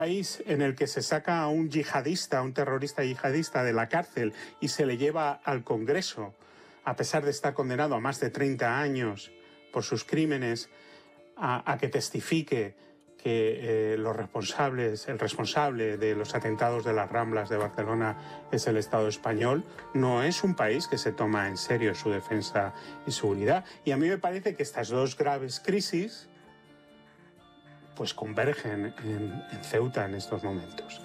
País en el que se saca a un yihadista, un terrorista yihadista de la cárcel y se le lleva al Congreso, a pesar de estar condenado a más de 30 años por sus crímenes, a que testifique que el responsable de los atentados de las Ramblas de Barcelona es el Estado español, no es un país que se toma en serio su defensa y seguridad. Y a mí me parece que estas dos graves crisis pues convergen en Ceuta en estos momentos.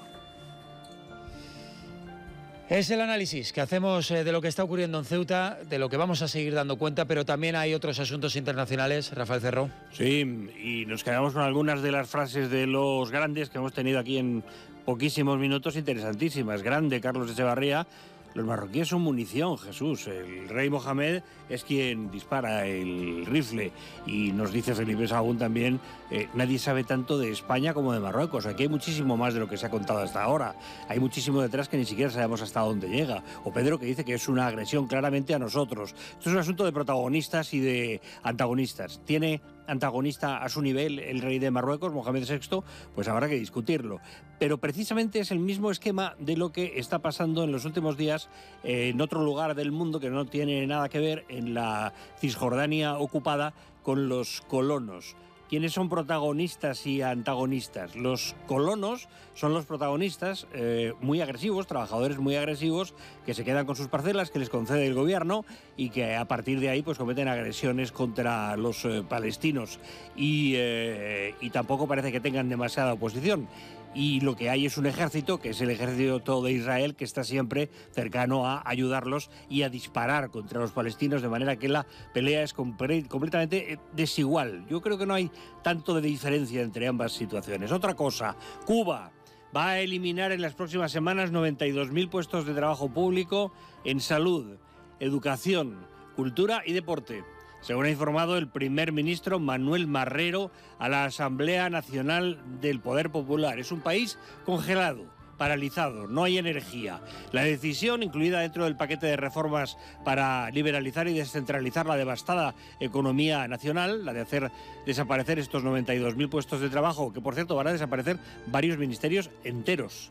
Es el análisis que hacemos de lo que está ocurriendo en Ceuta, de lo que vamos a seguir dando cuenta, pero también hay otros asuntos internacionales. Rafael Cerro. Sí, y nos quedamos con algunas de las frases de los grandes que hemos tenido aquí en poquísimos minutos, interesantísimas. Grande Carlos Echevarría. Los marroquíes son munición, Jesús. El rey Mohamed es quien dispara el rifle. Y nos dice Felipe Sagún también, nadie sabe tanto de España como de Marruecos. Aquí hay muchísimo más de lo que se ha contado hasta ahora. Hay muchísimo detrás que ni siquiera sabemos hasta dónde llega. O Pedro, que dice que es una agresión claramente a nosotros. Esto es un asunto de protagonistas y de antagonistas. ¿Tiene antagonista a su nivel el rey de Marruecos, Mohamed VI? Pues habrá que discutirlo. Pero precisamente es el mismo esquema de lo que está pasando en los últimos días en otro lugar del mundo que no tiene nada que ver, en la Cisjordania ocupada, con los colonos. ¿Quiénes son protagonistas y antagonistas? Los colonos son los protagonistas, muy agresivos, trabajadores muy agresivos, que se quedan con sus parcelas, que les concede el gobierno y que a partir de ahí pues cometen agresiones contra los palestinos. Y tampoco parece que tengan demasiada oposición. Y lo que hay es un ejército, que es el ejército de Israel, que está siempre cercano a ayudarlos y a disparar contra los palestinos, de manera que la pelea es completamente desigual. Yo creo que no hay tanto de diferencia entre ambas situaciones. Otra cosa, Cuba va a eliminar en las próximas semanas 92.000 puestos de trabajo público en salud, educación, cultura y deporte, según ha informado el primer ministro Manuel Marrero a la Asamblea Nacional del Poder Popular. Es un país congelado, paralizado, no hay energía. La decisión, incluida dentro del paquete de reformas para liberalizar y descentralizar la devastada economía nacional, la de hacer desaparecer estos 92.000 puestos de trabajo, que por cierto van a desaparecer varios ministerios enteros.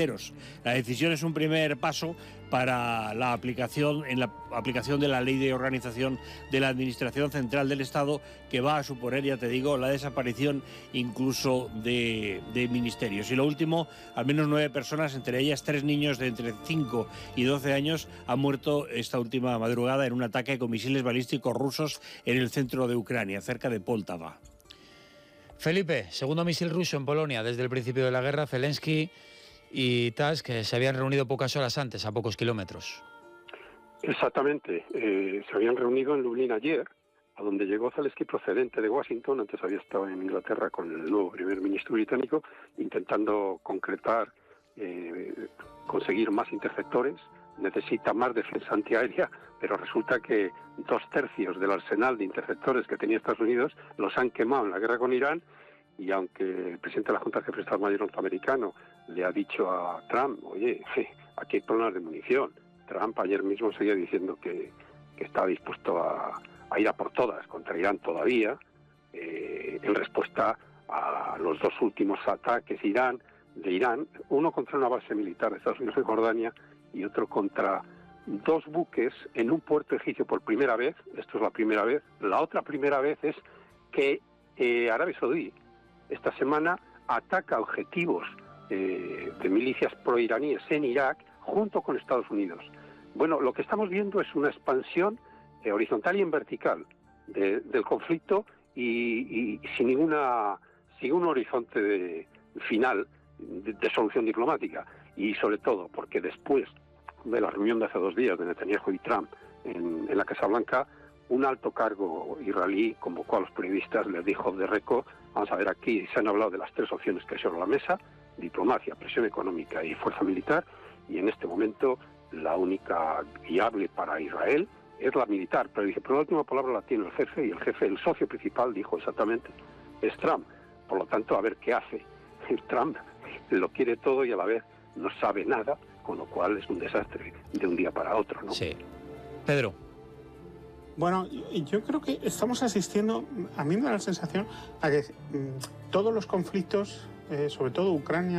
La decisión es un primer paso para la aplicación de la Ley de Organización de la Administración Central del Estado, que va a suponer, ya te digo, la desaparición incluso de ministerios. Y lo último, al menos 9 personas, entre ellas 3 niños de entre 5 y 12 años, han muerto esta última madrugada en un ataque con misiles balísticos rusos en el centro de Ucrania, cerca de Poltava. Felipe, segundo misil ruso en Polonia desde el principio de la guerra. Zelensky y Tusk, que se habían reunido pocas horas antes, a pocos kilómetros. Exactamente. Se habían reunido en Lublin ayer, a donde llegó Zelensky procedente de Washington. Antes había estado en Inglaterra con el nuevo primer ministro británico, intentando concretar, conseguir más interceptores. Necesita más defensa antiaérea, pero resulta que 2/3 del arsenal de interceptores que tenía Estados Unidos los han quemado en la guerra con Irán. Y aunque el presidente de la Junta de Jefes de Estado Mayor norteamericano le ha dicho a Trump, oye, aquí hay problemas de munición, Trump ayer mismo seguía diciendo que estaba dispuesto a ir a por todas contra Irán todavía, en respuesta a los 2 últimos ataques de Irán, uno contra una base militar de Estados Unidos en Jordania y otro contra 2 buques en un puerto egipcio por primera vez. Esto es la primera vez. La otra primera vez es que Arabia Saudí esta semana ataca objetivos de milicias proiraníes en Irak junto con Estados Unidos. Bueno, lo que estamos viendo es una expansión horizontal y en vertical del conflicto y sin un horizonte final de solución diplomática. Y sobre todo porque después de la reunión de hace 2 días de Netanyahu y Trump en la Casa Blanca, un alto cargo israelí convocó a los periodistas, les dijo de reco, vamos a ver, aquí se han hablado de las 3 opciones que hay sobre la mesa: diplomacia, presión económica y fuerza militar, y en este momento la única viable para Israel es la militar. Pero dice, pero la última palabra la tiene el jefe, y el socio principal, dijo exactamente, es Trump. Por lo tanto, a ver qué hace. Trump lo quiere todo y a la vez no sabe nada, con lo cual es un desastre de un día para otro, ¿no? Sí. Pedro. Bueno, yo creo que estamos asistiendo, a mí me da la sensación, a que todos los conflictos, sobre todo Ucrania,